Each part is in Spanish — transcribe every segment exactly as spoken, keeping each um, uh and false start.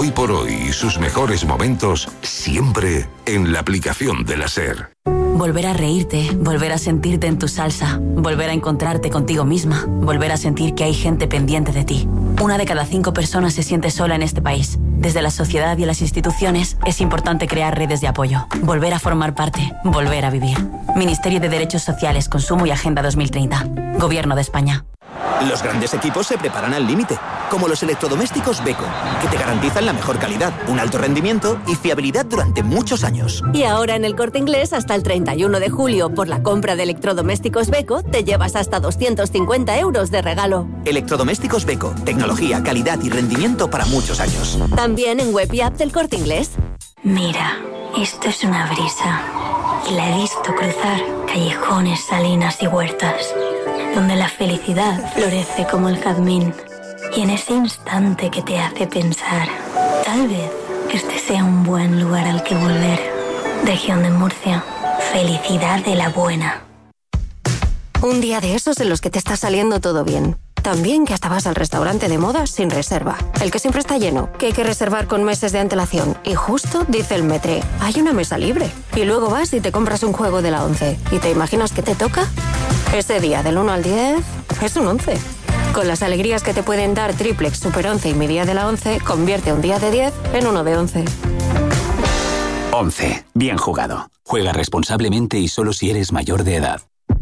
Hoy por hoy y sus mejores momentos siempre en la aplicación de la SER. Volver a reírte, volver a sentirte en tu salsa, volver a encontrarte contigo misma, volver a sentir que hay gente pendiente de ti. Una de cada cinco personas se siente sola en este país. Desde la sociedad y las instituciones es importante crear redes de apoyo, volver a formar parte, volver a vivir. Ministerio de Derechos Sociales, Consumo y Agenda dos mil treinta. Gobierno de España. Los grandes equipos se preparan al límite, como los electrodomésticos Beko, que te garantizan la mejor calidad, un alto rendimiento y fiabilidad durante muchos años. Y ahora en el Corte Inglés, hasta el treinta y uno de julio, por la compra de electrodomésticos Beko, te llevas hasta doscientos cincuenta euros de regalo. Electrodomésticos Beko, tecnología, calidad y rendimiento para muchos años. También en web y app del Corte Inglés. Mira, esto es una brisa, y la he visto cruzar callejones, salinas y huertas, donde la felicidad florece como el jazmín. Y en ese instante que te hace pensar, tal vez este sea un buen lugar al que volver. Región de Murcia, felicidad de la buena. Un día de esos en los que te está saliendo todo bien. También que hasta vas al restaurante de moda sin reserva. El que siempre está lleno, que hay que reservar con meses de antelación. Y justo dice el metre, hay una mesa libre. Y luego vas y te compras un juego de la once. ¿Y te imaginas qué te toca? Ese día del uno al diez es un once. Con las alegrías que te pueden dar Triplex, Super once y mi día de la once, convierte un día de diez en uno de once. once. Bien jugado. Juega responsablemente y solo si eres mayor de edad.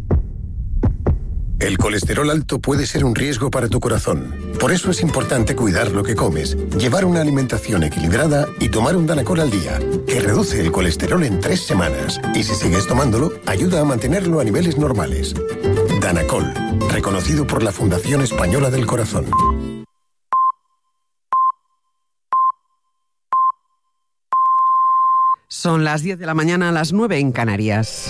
El colesterol alto puede ser un riesgo para tu corazón. Por eso es importante cuidar lo que comes, llevar una alimentación equilibrada y tomar un Danacol al día, que reduce el colesterol en tres semanas. Y si sigues tomándolo, ayuda a mantenerlo a niveles normales. Danacol, reconocido por la Fundación Española del Corazón. Son las diez de la mañana, a las nueve en Canarias.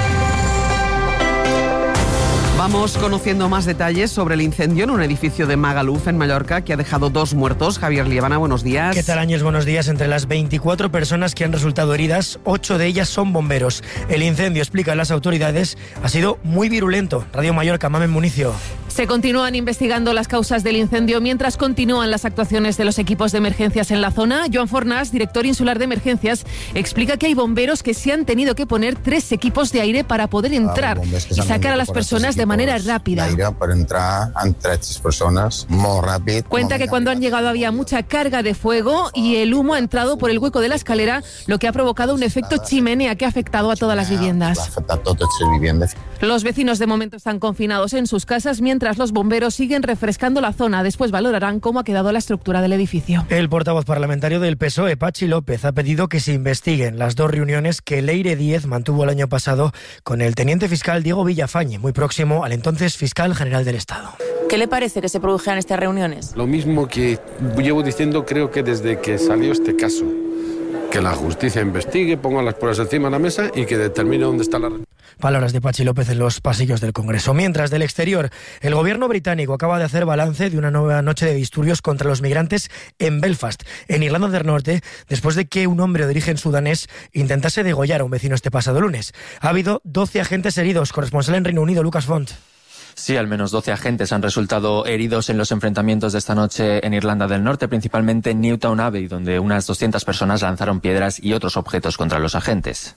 Vamos conociendo más detalles sobre el incendio en un edificio de Magaluf, en Mallorca, que ha dejado dos muertos. Javier Liebana, buenos días. ¿Qué tal, Áñez? Buenos días. Entre las veinticuatro personas que han resultado heridas, ocho de ellas son bomberos. El incendio, explican las autoridades, ha sido muy virulento. Radio Mallorca, Mamen Municio. Se continúan investigando las causas del incendio mientras continúan las actuaciones de los equipos de emergencias en la zona. Joan Fornás, director insular de emergencias, explica que hay bomberos que se han tenido que poner tres equipos de aire para poder entrar y sacar a las personas de manera rápida. Para entrar en tres personas muy rápido. Cuenta que cuando han llegado había mucha carga de fuego y el humo ha entrado por el hueco de la escalera, lo que ha provocado un efecto chimenea que ha afectado a todas las viviendas. Los vecinos de momento están confinados en sus casas mientras los bomberos siguen refrescando la zona. Después valorarán cómo ha quedado la estructura del edificio. El portavoz parlamentario del P S O E, Pachi López, ha pedido que se investiguen las dos reuniones que Leire Díez mantuvo el año pasado con el teniente fiscal Diego Villafañe, muy próximo al entonces fiscal general del Estado. ¿Qué le parece que se produjeran estas reuniones? Lo mismo que llevo diciendo, creo que desde que salió este caso. Que la justicia investigue, ponga las pruebas encima de la mesa y que determine dónde está la... Palabras de Pachi López en los pasillos del Congreso. Mientras, del exterior, el gobierno británico acaba de hacer balance de una nueva noche de disturbios contra los migrantes en Belfast, en Irlanda del Norte, después de que un hombre de origen sudanés intentase degollar a un vecino este pasado lunes. Ha habido doce agentes heridos. Corresponsal en Reino Unido, Lucas Font. Sí, al menos doce agentes han resultado heridos en los enfrentamientos de esta noche en Irlanda del Norte, principalmente en Newtown Abbey, donde unas doscientas personas lanzaron piedras y otros objetos contra los agentes.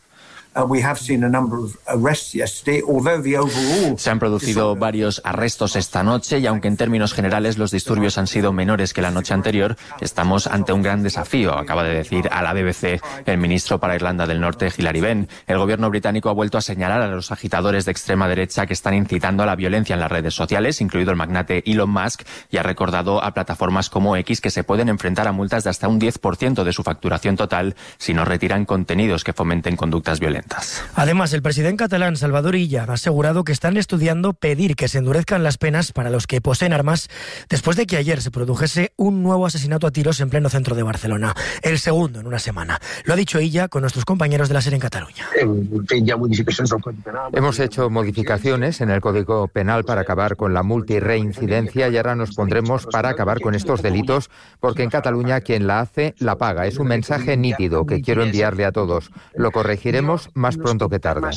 Se han producido varios arrestos esta noche y aunque en términos generales los disturbios han sido menores que la noche anterior, estamos ante un gran desafío, acaba de decir a la B B C el ministro para Irlanda del Norte, Hilary Benn. El gobierno británico ha vuelto a señalar a los agitadores de extrema derecha que están incitando a la violencia en las redes sociales, incluido el magnate Elon Musk, y ha recordado a plataformas como X que se pueden enfrentar a multas de hasta un diez por ciento de su facturación total si no retiran contenidos que fomenten conductas violentas. Además, el presidente catalán Salvador Illa ha asegurado que están estudiando pedir que se endurezcan las penas para los que poseen armas después de que ayer se produjese un nuevo asesinato a tiros en pleno centro de Barcelona, el segundo en una semana. Lo ha dicho Illa con nuestros compañeros de la SER en Cataluña. Hemos hecho modificaciones en el Código Penal para acabar con la multirreincidencia y ahora nos pondremos para acabar con estos delitos porque en Cataluña quien la hace la paga. Es un mensaje nítido que quiero enviarle a todos. Lo corregiremos más pronto que tarde.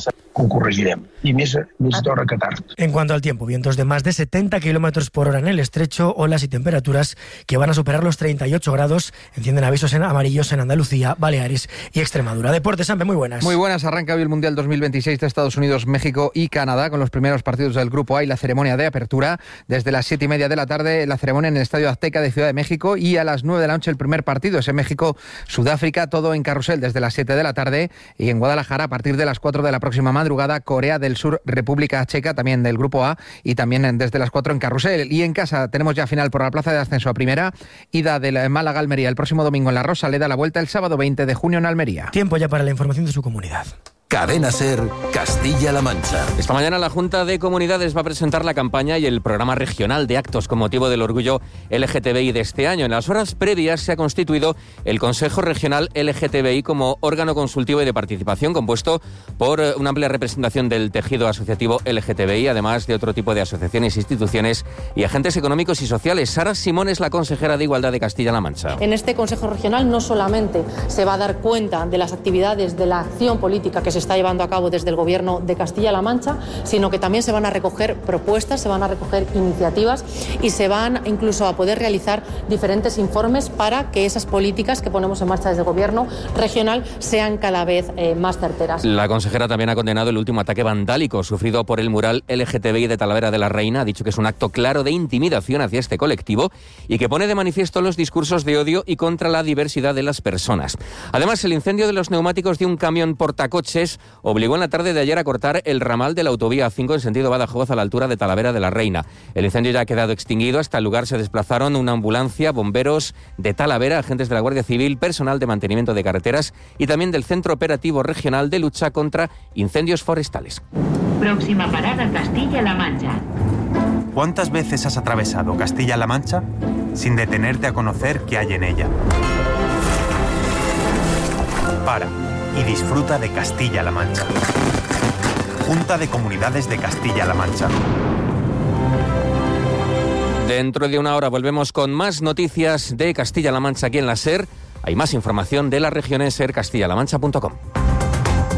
En cuanto al tiempo, vientos de más de setenta kilómetros por hora en el estrecho, olas y temperaturas que van a superar los treinta y ocho grados. Encienden avisos en amarillos en Andalucía, Baleares y Extremadura. Deportes, Sampe, muy buenas. Muy buenas. Arranca hoy el Mundial dos mil veintiséis de Estados Unidos, México y Canadá con los primeros partidos del Grupo A y la ceremonia de apertura. Desde las siete y media de la tarde, la ceremonia en el Estadio Azteca de Ciudad de México, y a las nueve de la noche el primer partido. Es en México-Sudáfrica, todo en carrusel desde las siete de la tarde, y en Guadalajara a partir de las cuatro de la próxima madrugada, Corea del Sur, República Checa, también del Grupo A, y también desde las cuatro en carrusel. Y en casa tenemos ya final por la plaza de ascenso a primera, ida del Málaga Almería el próximo domingo en la Rosaleda, la vuelta el sábado veinte de junio en Almería. Tiempo ya para la información de su comunidad. Cadena SER, Castilla-La Mancha. Esta mañana la Junta de Comunidades va a presentar la campaña y el programa regional de actos con motivo del orgullo L G T B I de este año. En las horas previas se ha constituido el Consejo Regional L G T B I como órgano consultivo y de participación, compuesto por una amplia representación del tejido asociativo L G T B I, además de otro tipo de asociaciones, instituciones y agentes económicos y sociales. Sara Simón es la consejera de Igualdad de Castilla-La Mancha. En este Consejo Regional no solamente se va a dar cuenta de las actividades de la acción política que se está llevando a cabo desde el Gobierno de Castilla-La Mancha, sino que también se van a recoger propuestas, se van a recoger iniciativas y se van incluso a poder realizar diferentes informes para que esas políticas que ponemos en marcha desde el Gobierno regional sean cada vez eh, más certeras. La consejera también ha condenado el último ataque vandálico sufrido por el mural L G T B I de Talavera de la Reina. Ha dicho que es un acto claro de intimidación hacia este colectivo y que pone de manifiesto los discursos de odio y contra la diversidad de las personas. Además, el incendio de los neumáticos de un camión portacoches obligó en la tarde de ayer a cortar el ramal de la autovía A cinco en sentido Badajoz a la altura de Talavera de la Reina. El incendio ya ha quedado extinguido. Hasta el lugar se desplazaron una ambulancia, bomberos de Talavera, agentes de la Guardia Civil, personal de mantenimiento de carreteras y también del Centro Operativo Regional de Lucha contra Incendios Forestales. Próxima parada, Castilla-La Mancha. ¿Cuántas veces has atravesado Castilla-La Mancha sin detenerte a conocer qué hay en ella? Para y disfruta de Castilla-La Mancha. Junta de Comunidades de Castilla-La Mancha. Dentro de una hora volvemos con más noticias de Castilla-La Mancha aquí en la SER. Hay más información de la región en ser castilla la mancha punto com.